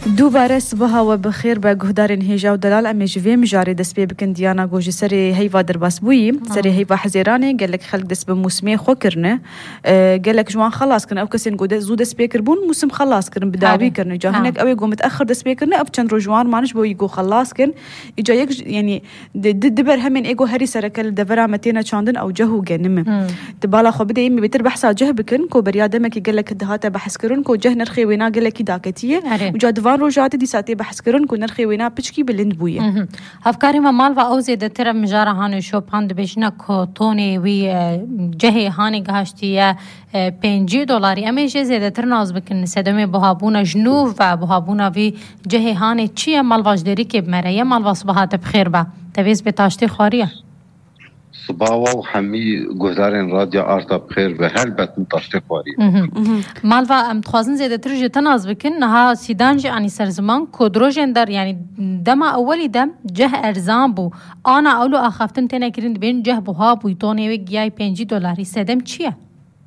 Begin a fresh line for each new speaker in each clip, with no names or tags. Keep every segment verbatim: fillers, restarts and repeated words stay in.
دوباره صباح و بخیر با گهدارین هیجا و دلال امیج ویم جاری دست بی بکن دیانا گوجی سری هیوا در باس بویی سری هیوا حزیرانه گلک خلق دست به موسمی خو کرنه گلک جوان خلاص کرنه او کسین گوده زود دست بی کربون موسم خلاص کرن بداوی کرنه جا هنک اوی گو متأخر دست بی کرنه او چند رو جوان مانش بوی گو خلاص کرن ایجا یک یعنی دبر همین ایگو هری سرکل دورا متینا چاندن او جهو گنمه تبالا خو بده یمی بتر بحثا جه بکن کو بریاده کی گلک دهاته بحث کرن کو جه نرخی وینا گلکی داکتیه و جا روجات دي ساتي بحث كرن كو نرخي وينا بچكي بلند بويه
افكاري ما مال او زيد تر مجاره هاني شو باند بيشنا كو توني وي جهي هاني غاشتي پنج دلاری اما چه زیاده تر ناز بکن سدمه بهابونا جنوب و بهابونا وی جهي هاني چیه مال واجدری که مره مال واسبهات بخير با تويز بتاشتي خاريه
صباوا وحمي گهدارن راديو آرتا بخير به هل بت متاشتي خاريه
مالوا ام تخوازن زیاده تر جه تناز بکن ها سیدانج انی سرزمان کودروجن در یعنی دما اولی دم جه ارزان بو انا اولو اخفتن تنه کرین بین جه بوها بو تونی و گیای پنج دلاری سدم چیه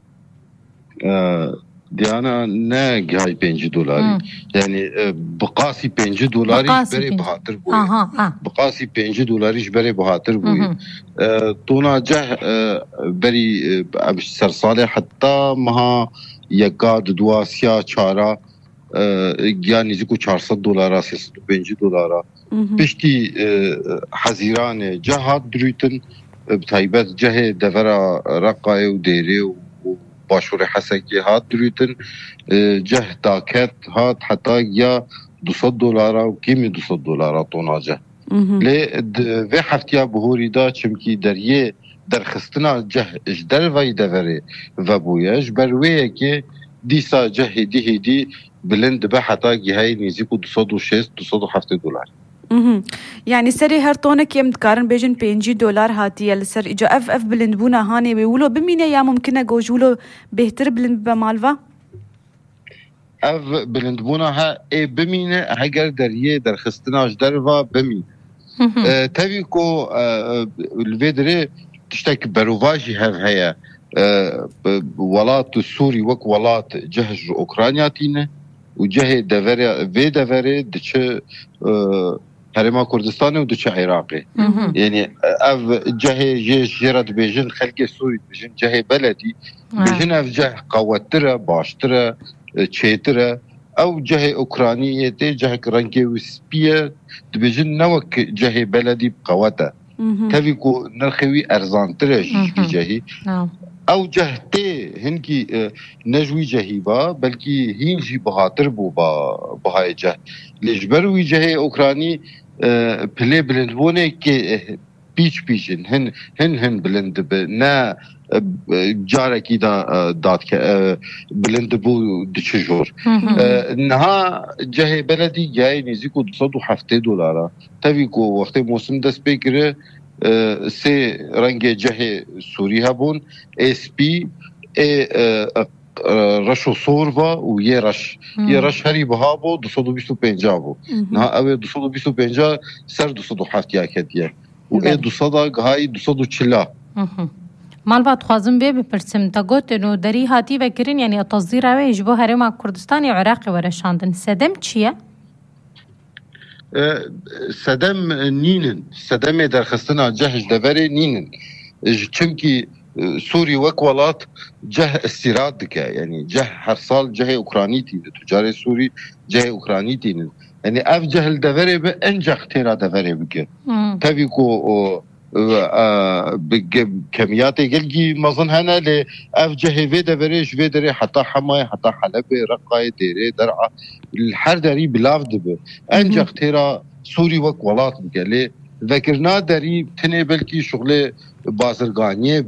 دیانا نه گیای پنج دلاری یعنی بقاسی پنج دلاریش بری بهاتر بوی بقاسی پنج دلاریش بری بهاتر بوی تونا جه بری سرساله حتی مها یکاد دواسیا چارا گیا نزدیک چهارصد دلار سیصد و پنج دلار پشتی حزیران جهات دریتن بتایبت جه دورا رقای و دیره و باشور حسکی هات دریتن جه تاکت هات حتی گیا دویست دلار و کمی دویست دلار تونا جه لی و هفتیا بهوری دا چمکی دریه در خستنا جه اجدر وی دوره و بویش برویه که دیسا جه دی دی بلند به حتی گیهای نیزیکو دویست و شصت دویست و هفتاد دلار
يعني سري هر طونه كيم تقارن بيجن بينجي دولار هاتي السر اجا اف اف بلند بونا هاني بيقولوا بمينه يا ممكن جوجولو بهتر بلند بمالفا
اف بلند بونا ها اي بمينه هاجر دريه در خستناش دروا بمين اه تبيكو اه الفيدري تشتك برواجي هاف هيا اه ولات سوري وك ولات جهج اوكرانيا تينه وجهه دفري في دفري دچ اه هرما كردستان و دچ عراقي يعني اف جهه جيرد بيجن خلق سوري بيجن جهه بلدي بيجن اف جهه قوتره باشتره چيتره او جهه اوكرانيه تي جهه رنگي وسبيه بيجن نوك جهه بلدي بقوته تبيكو نرخوي ارزانتره جهه او جهته هنكي نجوي جهيبا بلكي هينجي بهاتر بو بهاي جه لجبروي جهه اوكراني بلي بلندبونه كي بيش بيشن هن هن هن بلند نا جاركي دا دات بلند بو دشجور انها جهه بلدي جاي نزيكو دویست و هفتاد دلار تبيكو وقت موسم دست بگیره سه رنگ جه سوری هبون اس پی رش و سوروا و یه رش یه رش هری بها بو دویست و بیست و پنج بو نه اوه دویست و بیست و پنج سر دویست و هفت یکدیه و ای دویست گهای دویست و چهل
مال بعد خوازم بيه بپرسم تا گوت انو دری هاتی وکرین یعنی تصدیر اوه اجبو هرما کردستان و عراق ورشاندن سدم چیه؟
سدم نينن سدم در خستنا جهج دفري نينن چمكي سوري وكولات جه استيراد دكا يعني جه هر سال جه اوكرانيتي تجاري سوري جه اوكرانيتي يعني اف جهل دفري بانجخ تيرا دفري بك تبيكو بكميات قلقي مظن هنا ل اف جه في دفري في دري حتى حماي حتى حلب رقاي ديري درعه الحر داري بلاف دبه انجخ تيرا سوري وك ولات بك لي ذكرنا داري تني بلكي شغله بازرگانيه